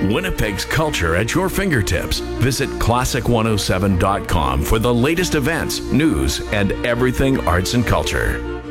Winnipeg's culture at your fingertips. Visit classic107.com for the latest events, news, and everything arts and culture.